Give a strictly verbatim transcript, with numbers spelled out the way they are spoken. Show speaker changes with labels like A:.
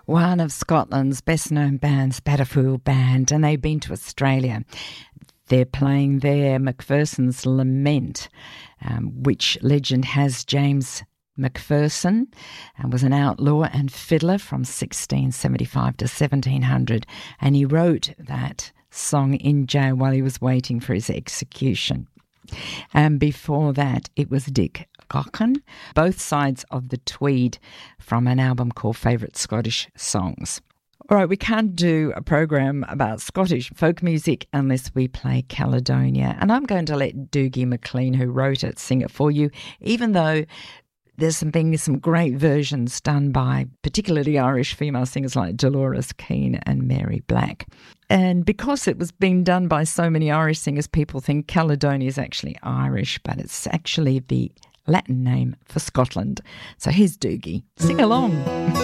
A: one of Scotland's best-known bands, Badafool Band, and they've been to Australia. They're playing there Macpherson's Lament, um, which legend has James Macpherson and was an outlaw and fiddler from sixteen seventy-five to seventeen hundred, and he wrote that song in jail while he was waiting for his execution. And before that, it was Dick Gaughan, both sides of the Tweed, from an album called Favourite Scottish Songs. All right, we can't do a program about Scottish folk music unless we play Caledonia. And I'm going to let Dougie MacLean, who wrote it, sing it for you, even though there's been some great versions done by particularly Irish female singers like Dolores Keane and Mary Black. And because it was being done by so many Irish singers, people think Caledonia is actually Irish, but it's actually the Latin name for Scotland. So here's Dougie. Sing along.